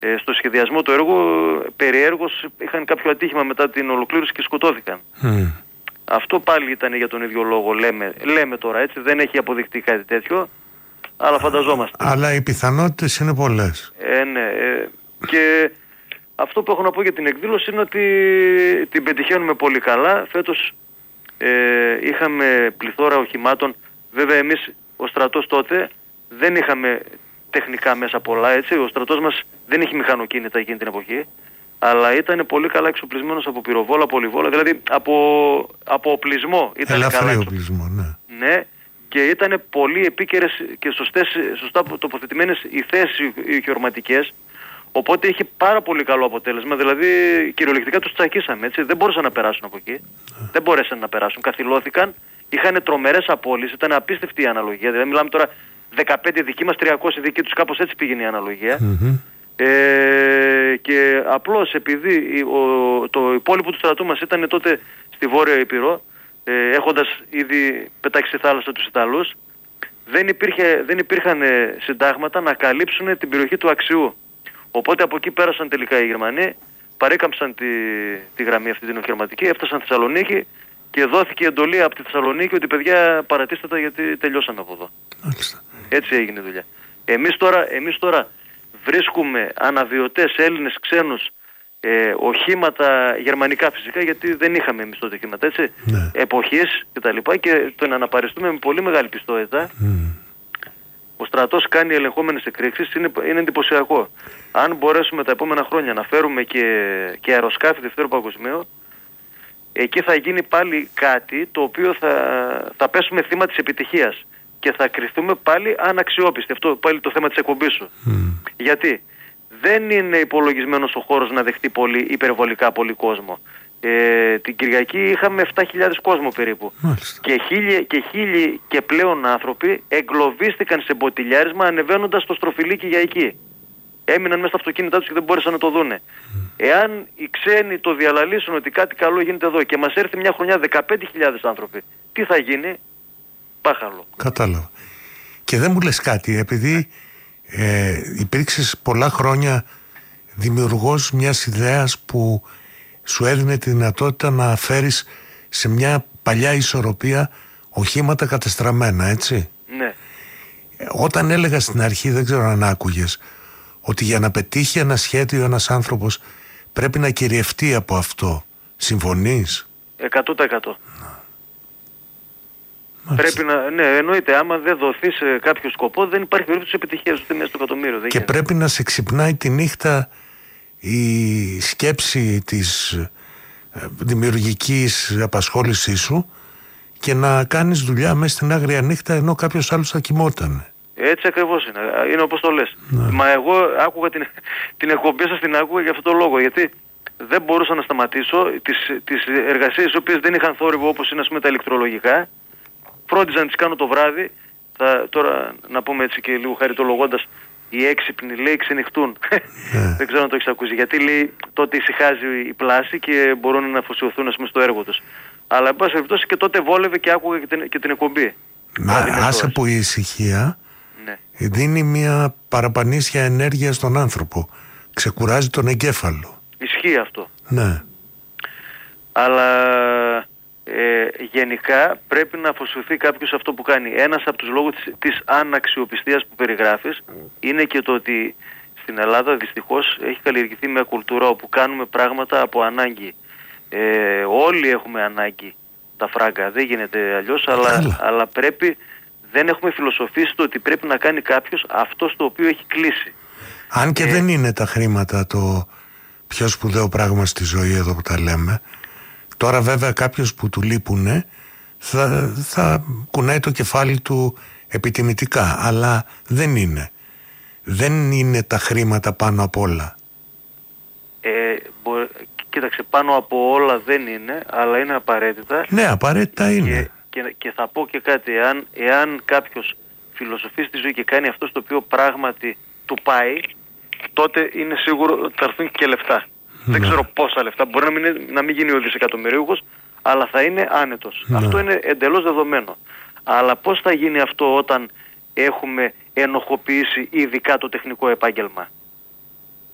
στο σχεδιασμό του έργου περιέργως είχαν κάποιο ατύχημα μετά την ολοκλήρωση και σκοτώθηκαν. Αυτό πάλι ήταν για τον ίδιο λόγο, λέμε τώρα, έτσι, δεν έχει αποδειχτεί κάτι τέτοιο, αλλά φανταζόμαστε. Αλλά οι πιθανότητες είναι πολλές. Ναι, και αυτό που έχω να πω για την εκδήλωση είναι ότι την πετυχαίνουμε πολύ καλά. Φέτος είχαμε πληθώρα οχημάτων. Βέβαια εμείς, ο στρατός τότε, δεν είχαμε τεχνικά μέσα πολλά, έτσι. Ο στρατός μας δεν είχε μηχανοκίνητα εκείνη την εποχή, αλλά ήταν πολύ καλά εξοπλισμένος από πυροβόλα, πολυβόλα, δηλαδή από οπλισμό. Ελαφρύ οπλισμό, ναι. Ναι, και ήταν πολύ επίκαιρες και σωστά τοποθετημένες οι θέσεις οι οχιορματικές, οπότε είχε πάρα πολύ καλό αποτέλεσμα, δηλαδή κυριολεκτικά τους τσακίσαμε, έτσι, δεν μπορούσαν να περάσουν από εκεί, δεν μπορέσαν να περάσουν, καθυλώθηκαν, είχαν τρομερές απώλειες, ήταν απίστευτη η αναλογία, δηλαδή μιλάμε τώρα 15 δικοί μας, 300 δικοί τους, κάπως έτσι πήγαινε η αναλογία. Και απλώς επειδή το υπόλοιπο του στρατού μας ήταν τότε στη Βόρεια Ήπειρο, έχοντας ήδη πετάξει στη θάλασσα τους Ιταλούς, δεν υπήρχαν συντάγματα να καλύψουν την περιοχή του Αξιού. Οπότε από εκεί πέρασαν τελικά οι Γερμανοί, παρέκαμψαν τη γραμμή αυτή την οχιορματική, έφτασαν στη Θεσσαλονίκη και δόθηκε εντολή από τη Θεσσαλονίκη ότι παιδιά παρατήστε τα γιατί τελειώσαμε από εδώ. Έτσι έγινε η δουλειά. Εμείς τώρα βρίσκουμε αναβιωτές Έλληνες, ξένους, οχήματα γερμανικά φυσικά, γιατί δεν είχαμε εμείς τότε οχήματα, έτσι, εποχής κτλ. Και το να αναπαριστούμε με πολύ μεγάλη πιστότητα. Ο στρατός κάνει ελεγχόμενες εκρήξεις, είναι εντυπωσιακό. Αν μπορέσουμε τα επόμενα χρόνια να φέρουμε και αεροσκάφη Δευτέρου Παγκοσμίου, εκεί θα γίνει πάλι κάτι το οποίο θα πέσουμε θύμα της επιτυχίας και θα κριθούμε πάλι αναξιόπιστοι. Αυτό πάλι το θέμα της εκπομπής σου. Γιατί δεν είναι υπολογισμένος ο χώρος να δεχτεί υπερβολικά πολύ κόσμο. Την Κυριακή είχαμε 7.000 κόσμο περίπου. Και χίλιοι και πλέον άνθρωποι εγκλωβίστηκαν σε μποτιλιάρισμα ανεβαίνοντας το στροφιλίκι για εκεί. Έμειναν μέσα στα αυτοκίνητά τους και δεν μπόρεσαν να το δούνε. Εάν οι ξένοι το διαλαλήσουν ότι κάτι καλό γίνεται εδώ και μας έρθει μια χρονιά 15.000 άνθρωποι, τι θα γίνει? Πάχαλο. Κατάλαβα. Και δεν μου λες κάτι, επειδή υπήρξες πολλά χρόνια δημιουργός μιας ιδέας που σου έδινε τη δυνατότητα να φέρεις σε μια παλιά ισορροπία οχήματα κατεστραμμένα, έτσι. Ναι. Όταν έλεγα στην αρχή, δεν ξέρω αν άκουγες, ότι για να πετύχει ένα σχέδιο ένας άνθρωπος πρέπει να κυριευτεί από αυτό. Συμφωνείς? 100%. Πρέπει να, ναι, εννοείται, άμα δεν δοθεί σε κάποιο σκοπό δεν υπάρχει περίπτωση επιτυχίας ούτε μέσα στο εκατομμύριο. Και πρέπει να σε ξυπνάει τη νύχτα η σκέψη της δημιουργικής απασχόλησής σου και να κάνεις δουλειά μέσα στην άγρια νύχτα ενώ κάποιος άλλος θα κοιμόταν. Έτσι ακριβώς είναι. Είναι όπως το λες. Μα εγώ άκουγα την εκπομπή σας, την άκουγα για αυτόν τον λόγο. Γιατί δεν μπορούσα να σταματήσω τις εργασίες οι οποίες δεν είχαν θόρυβο, όπως είναι, ας πούμε, τα ηλεκτρολογικά. Φρόντιζα να τις κάνω το βράδυ. Τώρα να πούμε έτσι και λίγο χαριτολογώντας, οι έξυπνοι, λέει, ξενυχτούν. Δεν ξέρω αν το έχεις ακούσει. Γιατί, λέει, τότε ησυχάζει η πλάση και μπορούν να αφοσιωθούν, ας πούμε, στο έργο τους. Αλλά εν πάση περιπτώσει και τότε βόλευε και άκουγα και την εκπομπή. Άσε που η ησυχία δίνει μια παραπανήσια ενέργεια στον άνθρωπο. Ξεκουράζει τον εγκέφαλο. Ισχύει αυτό. Ναι. Αλλά γενικά πρέπει να αφοσιωθεί κάποιος σε αυτό που κάνει. Ένας από τους λόγους της αναξιοπιστίας που περιγράφεις είναι και το ότι στην Ελλάδα δυστυχώς έχει καλλιεργηθεί μια κουλτούρα όπου κάνουμε πράγματα από ανάγκη. Όλοι έχουμε ανάγκη τα φράγκα, δεν γίνεται αλλιώς, αλλά πρέπει, δεν έχουμε φιλοσοφήσει το ότι πρέπει να κάνει κάποιος αυτό στο οποίο έχει κλείσει. Αν και δεν είναι τα χρήματα το πιο σπουδαίο πράγμα στη ζωή εδώ που τα λέμε. Τώρα βέβαια κάποιος που του λείπουνε θα κουνάει το κεφάλι του επιτιμητικά, αλλά δεν είναι. Δεν είναι τα χρήματα πάνω απ' όλα. Κοίταξε, πάνω από όλα δεν είναι, αλλά είναι απαραίτητα. Ναι, απαραίτητα είναι. Και θα πω και κάτι, εάν κάποιος φιλοσοφεί στη ζωή και κάνει αυτό στο οποίο πράγματι του πάει, τότε είναι σίγουρο ότι θα έρθουν και λεφτά. Δεν ξέρω πόσα λεφτά, μπορεί να μην γίνει ο δισεκατομμυρίουχος, αλλά θα είναι άνετος. Αυτό είναι εντελώς δεδομένο. Αλλά πώς θα γίνει αυτό όταν έχουμε ενοχοποιήσει ειδικά το τεχνικό επάγγελμα?